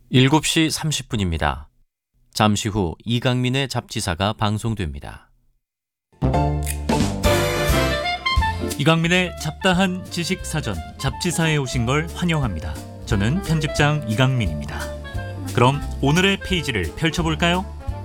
7시 30분입니다. 잠시 후 이강민의 잡지사가 방송됩니다. 이강민의 잡다한 지식사전 잡지사에 오신 걸 환영합니다. 저는 편집장 이강민입니다. 그럼 오늘의 페이지를 펼쳐볼까요?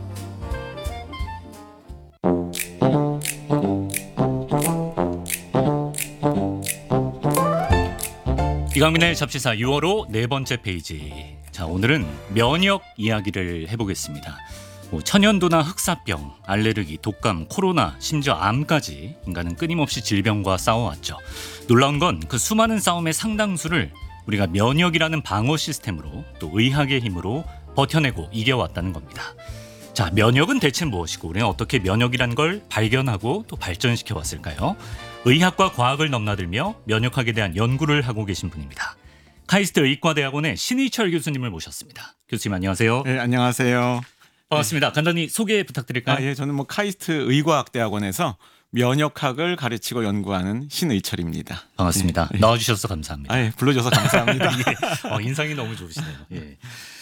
이강민의 잡지사 6월호 네 번째 페이지. 자, 오늘은 면역 이야기를 해보겠습니다. 천연두나 흑사병, 알레르기, 독감, 코로나, 심지어 암까지 인간은 끊임없이 질병과 싸워왔죠. 놀라운 건 그 수많은 싸움의 상당수를 우리가 면역이라는 방어 시스템으로 또 의학의 힘으로 버텨내고 이겨왔다는 겁니다. 자, 면역은 대체 무엇이고 우리는 어떻게 면역이란 걸 발견하고 또 발전시켜 왔을까요? 의학과 과학을 넘나들며 면역학에 대한 연구를 하고 계신 분입니다. 카이스트 의과대학원의 신의철 교수님을 모셨습니다. 교수님 안녕하세요. 네, 안녕하세요. 반갑습니다. 간단히 소개 부탁드릴까요? 예, 저는 카이스트 의과학대학원에서 면역학을 가르치고 연구하는 신의철입니다. 반갑습니다. 예. 나와주셔서 감사합니다. 예, 불러줘서 감사합니다. 예. 인상이 너무 좋으시네요. 예.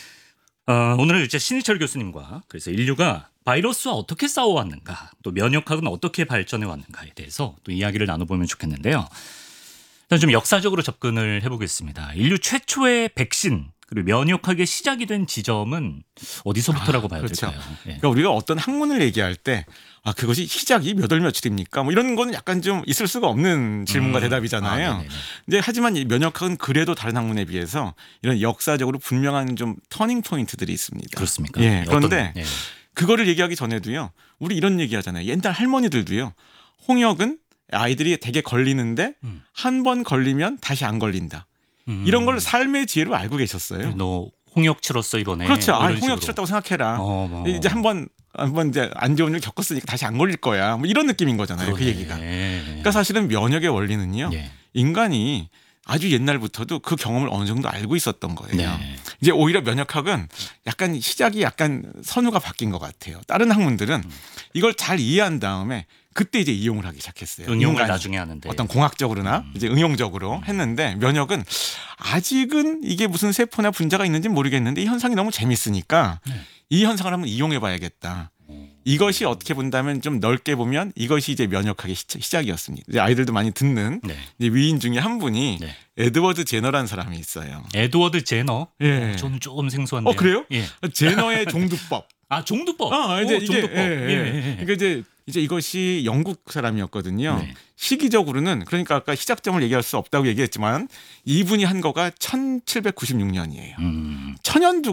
오늘 이제 신의철 교수님과 그래서 인류가 바이러스와 어떻게 싸워왔는가, 또 면역학은 어떻게 발전해 왔는가에 대해서 또 이야기를 나눠보면 좋겠는데요. 일단 좀 역사적으로 접근을 해보겠습니다. 인류 최초의 백신 그리고 면역학의 시작이 된 지점은 어디서부터라고 봐야 그렇죠. 될까요? 예. 그러니까 우리가 어떤 학문을 얘기할 때 그것이 시작이 몇 월 며칠입니까? 이런 거는 약간 좀 있을 수가 없는 질문과 대답이잖아요. 근데 하지만 이 면역학은 그래도 다른 학문에 비해서 이런 역사적으로 분명한 좀 터닝 포인트들이 있습니다. 그렇습니까? 예, 그런데 예. 그거를 얘기하기 전에도요. 우리 이런 얘기하잖아요. 옛날 할머니들도요. 홍역은 아이들이 되게 걸리는데 한 번 걸리면 다시 안 걸린다. 이런 걸 삶의 지혜로 알고 계셨어요. 너 홍역 치렀어 이번에. 그렇죠. 이런 홍역 식으로. 치렀다고 생각해라. 이제 한번 이제 안 좋은 일 겪었으니까 다시 안 걸릴 거야. 이런 느낌인 거잖아요. 그 얘기가. 그러니까 사실은 면역의 원리는요. 예. 인간이 아주 옛날부터도 그 경험을 어느 정도 알고 있었던 거예요. 네. 이제 오히려 면역학은 약간 시작이 약간 선우가 바뀐 것 같아요. 다른 학문들은 이걸 잘 이해한 다음에 그때 이제 이용을 하기 시작했어요. 응용을 나중에 하는데 어떤 공학적으로나 이제 응용적으로 했는데 면역은 아직은 이게 무슨 세포나 분자가 있는지 모르겠는데 이 현상이 너무 재밌으니까 이 현상을 한번 이용해 봐야겠다. 이것이 어떻게 본다면 좀 넓게 보면 이것이 이제 면역학의 시작이었습니다. 이제 아이들도 많이 듣는 이제 위인 중에 한 분이 에드워드 제너라는 사람이 있어요. 에드워드 제너? 예. 저는 조금 생소한데요. 그래요? 예. 제너의 종두법. 종두법. 이제 종두법. 그러니까 이제 이것이 영국 사람이었거든요. 네. 시기적으로는 그러니까 아까 시작점을 얘기할 수 없다고 얘기했지만 이분이 한 거가 1796년이에요. 천연두